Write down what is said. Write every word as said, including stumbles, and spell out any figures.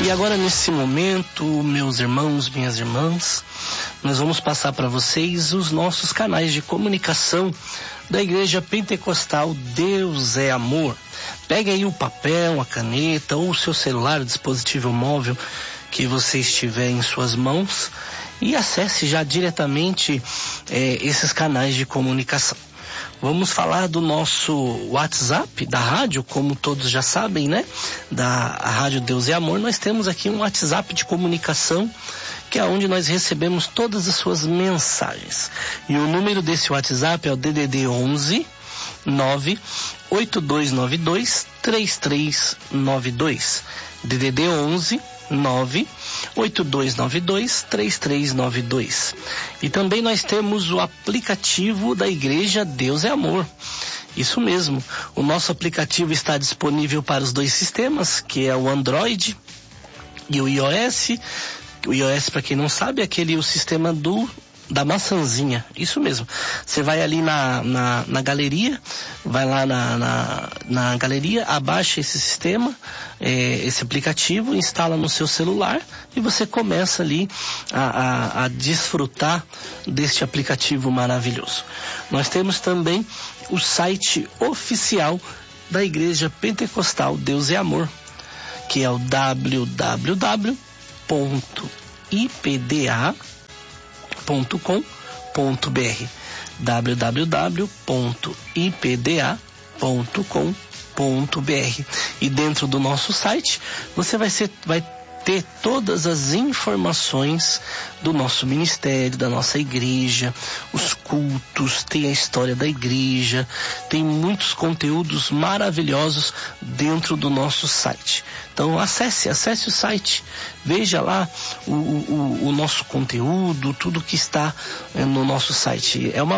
E agora, nesse momento, meus irmãos, minhas irmãs, nós vamos passar para vocês os nossos canais de comunicação da Igreja Pentecostal Deus é Amor. Pegue aí o papel, a caneta ou o seu celular, o dispositivo móvel que você estiver em suas mãos e acesse já diretamente eh, esses canais de comunicação. Vamos falar do nosso WhatsApp da rádio, como todos já sabem, né? Da Rádio Deus é Amor. Nós temos aqui um WhatsApp de comunicação, que é onde nós recebemos todas as suas mensagens. E o número desse WhatsApp é o D D D onze nove oito dois nove dois três três nove dois. D D D onze nove oito dois nove dois três três nove dois. E também nós temos o aplicativo da Igreja Deus é Amor. Isso mesmo, o nosso aplicativo está disponível para os dois sistemas, que é o Android e o iOS. O iOS, para quem não sabe, é aquele o sistema do da maçãzinha, isso mesmo. Você vai ali na, na, na galeria, vai lá na, na, na galeria, abaixa esse sistema, é, esse aplicativo, instala no seu celular e você começa ali a, a, a desfrutar deste aplicativo maravilhoso. Nós temos também o site oficial da Igreja Pentecostal Deus é Amor, que é o w w w ponto i p d a ponto com ponto b r w w w ponto i p d a ponto com ponto b r. E dentro do nosso site você vai, ser, vai ter todas as informações do nosso ministério, da nossa igreja, os cultos, tem a história da igreja, tem muitos conteúdos maravilhosos dentro do nosso site. Então acesse, acesse o site, veja lá o, o, o nosso conteúdo, tudo que está no nosso site. É uma